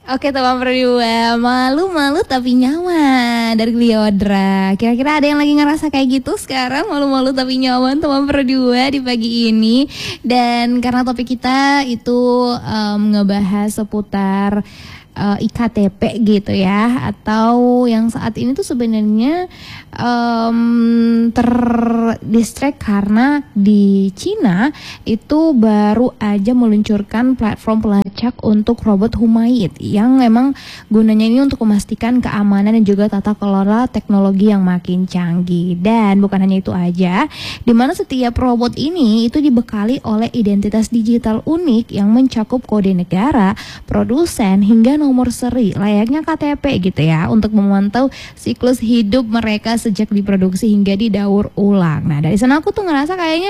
Oke teman berdua, malu-malu tapi nyaman dari Gliodra. Kira-kira ada yang lagi ngerasa kayak gitu sekarang, malu-malu tapi nyaman teman berdua di pagi ini. Dan karena topik kita itu ngebahas seputar IKTP gitu ya, atau yang saat ini tuh sebenarnya terdistract karena di Cina itu baru aja meluncurkan platform pelacak untuk robot humanoid yang memang gunanya ini untuk memastikan keamanan dan juga tata kelola teknologi yang makin canggih. Dan bukan hanya itu aja, di mana setiap robot ini itu dibekali oleh identitas digital unik yang mencakup kode negara, produsen hingga nomor seri layaknya KTP gitu ya, untuk memantau siklus hidup mereka sejak diproduksi hingga didaur ulang. Nah dari sana aku tuh ngerasa kayaknya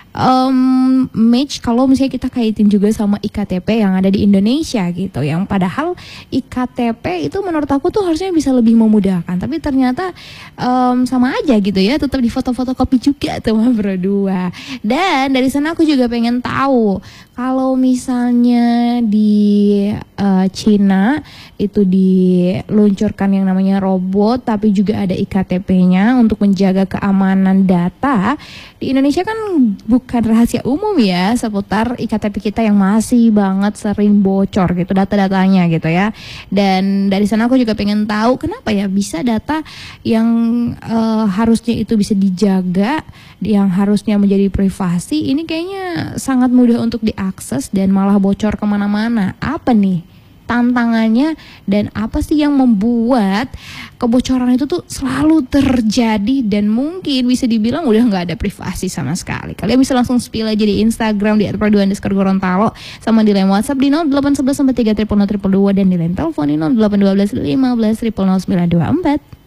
match kalau misalnya kita kaitin juga sama IKTP yang ada di Indonesia gitu, yang padahal IKTP itu menurut aku tuh harusnya bisa lebih memudahkan, tapi ternyata sama aja gitu ya, tetap di foto-fotokopi juga teman berdua. Dan dari sana aku juga pengen tahu kalau misalnya di Cina itu diluncurkan yang namanya robot tapi juga ada IKTP-nya untuk menjaga keamanan data. Di Indonesia kan bukan rahasia umum ya seputar IKTP kita yang masih banget sering bocor gitu data-datanya gitu ya. Dan dari sana aku juga pengen tahu kenapa ya bisa data yang harusnya itu bisa dijaga, yang harusnya menjadi privasi, ini kayaknya sangat mudah untuk diakses dan malah bocor kemana-mana. Apa nih tantangannya dan apa sih yang membuat kebocoran itu tuh selalu terjadi dan mungkin bisa dibilang udah nggak ada privasi sama sekali? Kalian bisa langsung spill aja di Instagram di @perduan_gorontalo, sama di line WhatsApp di 0811 300 dan di line telepon di 0812 15 00 924.